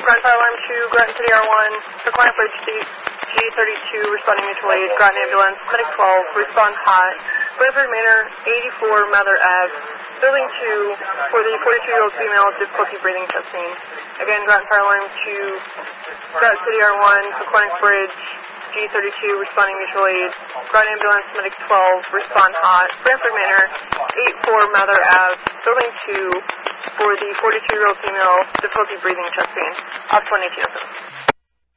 Ground Fire Alarm 2, Groton City R1, Aquatic Bridge G32, responding mutual aid, Groton Ambulance, Medic 12, respond hot, Brantford Manor, 84 Mather Ave, Building 2, for the 42-year-old female, difficulty breathing testing. Again, Groton Fire Alarm 2, Groton City R1, Aquatic Bridge G32, responding mutual aid, Groton Ambulance, Medic 12, respond hot, Brantford Manor, 84 Mather Ave, Building 2, for the 42-year-old female, difficulty breathing testing. Off 22.